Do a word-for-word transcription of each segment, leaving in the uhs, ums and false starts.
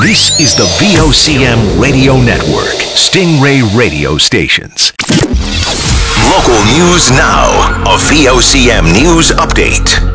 This is the V O C M Radio Network, Stingray Radio Stations. Local news now. A V O C M News Update.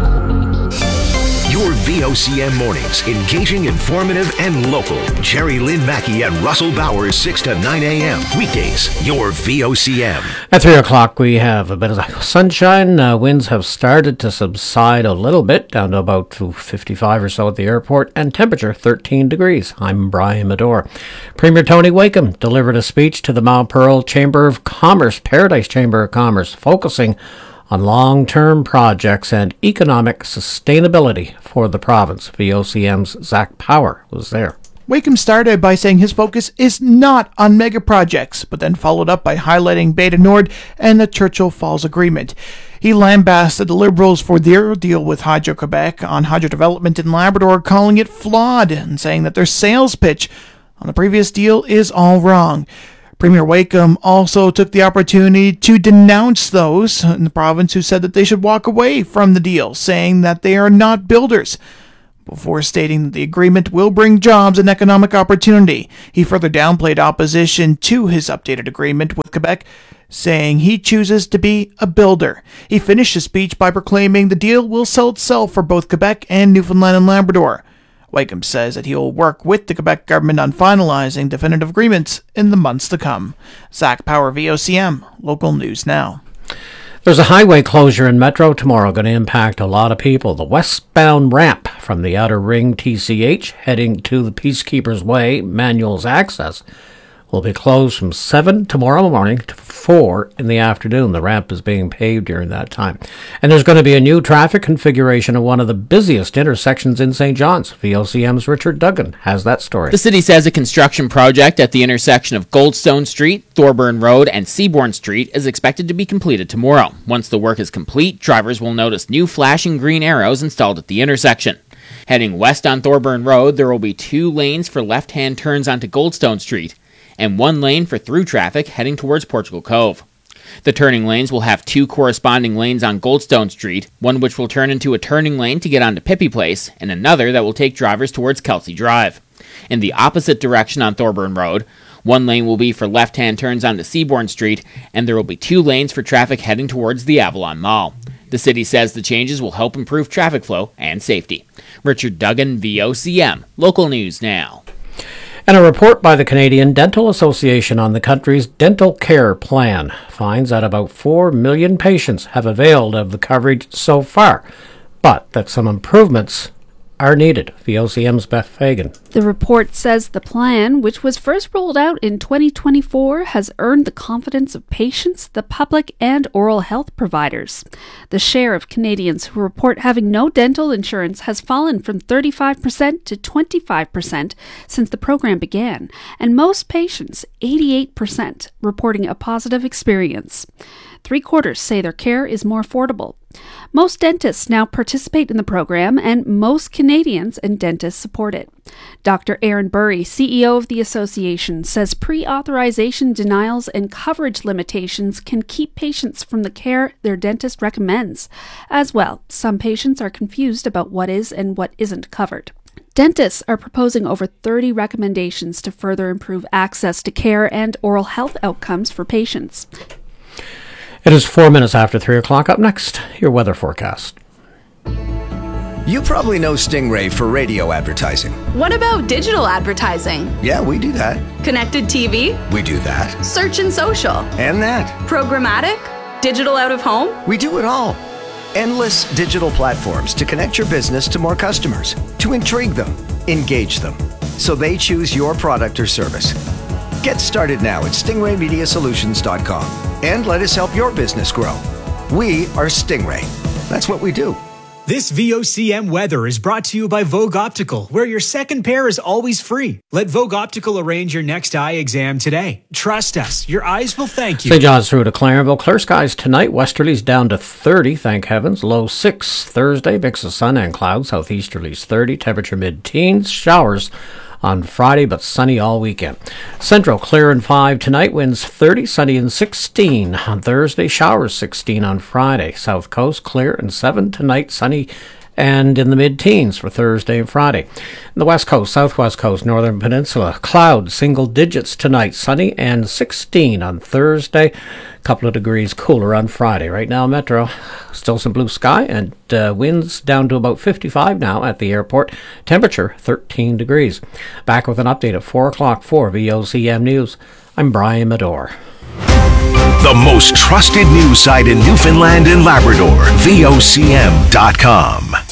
Your V O C M mornings, engaging, informative, and local. Jerry Lynn Mackey and Russell Bowers, six to nine a.m. Weekdays, your V O C M. At three o'clock, we have a bit of sunshine. Uh, winds have started to subside a little bit, down to about fifty-five or so at the airport, and temperature thirteen degrees. I'm Brian Medore. Premier Tony Wakeham delivered a speech to the Mount Pearl Chamber of Commerce, Paradise Chamber of Commerce, focusing on long-term projects and economic sustainability for the province. V O C M's Zach Power was there. Wakeham started by saying his focus is not on mega projects, but then followed up by highlighting Beta Nord and the Churchill Falls Agreement. He lambasted the Liberals for their deal with Hydro-Quebec on hydro development in Labrador, calling it flawed and saying that their sales pitch on the previous deal is all wrong. Premier Wakeham also took the opportunity to denounce those in the province who said that they should walk away from the deal, saying that they are not builders, before stating that the agreement will bring jobs and economic opportunity. He further downplayed opposition to his updated agreement with Quebec, saying he chooses to be a builder. He finished his speech by proclaiming the deal will sell itself for both Quebec and Newfoundland and Labrador. Wakeham says that he will work with the Quebec government on finalizing definitive agreements in the months to come. Zach Power, V O C M, Local News Now. There's a highway closure in Metro tomorrow going to impact a lot of people. The westbound ramp from the Outer Ring T C H heading to the Peacekeepers Way, Manuel's Access, will be closed from seven tomorrow morning to four in the afternoon. The ramp is being paved during that time. And there's going to be a new traffic configuration of one of the busiest intersections in Saint John's. V O C M's Richard Duggan has that story. The city says a construction project at the intersection of Goldstone Street, Thorburn Road, and Seabourn Street is expected to be completed tomorrow. Once the work is complete, drivers will notice new flashing green arrows installed at the intersection. Heading west on Thorburn Road, there will be two lanes for left-hand turns onto Goldstone Street, and one lane for through traffic heading towards Portugal Cove. The turning lanes will have two corresponding lanes on Goldstone Street, one which will turn into a turning lane to get onto Pippi Place, and another that will take drivers towards Kelsey Drive. In the opposite direction on Thorburn Road, one lane will be for left-hand turns onto Seabourn Street, and there will be two lanes for traffic heading towards the Avalon Mall. The city says the changes will help improve traffic flow and safety. Richard Duggan, V O C M, Local News Now. And a report by the Canadian Dental Association on the country's dental care plan finds that about four million patients have availed of the coverage so far, but that some improvements are needed. V O C M's Beth Fagan. The report says the plan, which was first rolled out in twenty twenty-four, has earned the confidence of patients, the public, and oral health providers. The share of Canadians who report having no dental insurance has fallen from thirty-five percent to twenty-five percent since the program began, and most patients, eighty-eight percent, reporting a positive experience. Three quarters say their care is more affordable. Most dentists now participate in the program, and most Canadians and dentists support it. Doctor Aaron Burry, C E O of the association, says pre-authorization denials and coverage limitations can keep patients from the care their dentist recommends. As well, some patients are confused about what is and what isn't covered. Dentists are proposing over thirty recommendations to further improve access to care and oral health outcomes for patients. It is four minutes after three o'clock. Up next, your weather forecast. You probably know Stingray for radio advertising. What about digital advertising? Yeah, we do that. Connected T V? We do that. Search and social? And that. Programmatic? Digital out of home? We do it all. Endless digital platforms to connect your business to more customers, to intrigue them, engage them, so they choose your product or service. Get started now at stingray media solutions dot com and let us help your business grow. We are Stingray. That's what we do. This V O C M weather is brought to you by Vogue Optical, where your second pair is always free. Let Vogue Optical arrange your next eye exam today. Trust us, your eyes will thank you. Saint John's through to Clarenville. Clear skies tonight. Westerlies down to thirty, thank heavens. Low six Thursday. Mix of sun and clouds. Southeasterlies thirty. Temperature mid-teens. Showers on Friday, but sunny all weekend. Central, clear and five tonight, winds thirty, sunny and sixteen on Thursday, showers sixteen on Friday. South Coast, clear and seven tonight, sunny and in the mid-teens for Thursday and Friday. The west coast, southwest coast, northern peninsula, clouds, single digits tonight, sunny, and sixteen on Thursday. A couple of degrees cooler on Friday. Right now, Metro, still some blue sky, and uh, winds down to about fifty-five now at the airport. Temperature, thirteen degrees. Back with an update at four o'clock for V O C M News. I'm Brian Medore. The most trusted news site in Newfoundland and Labrador, V O C M dot com.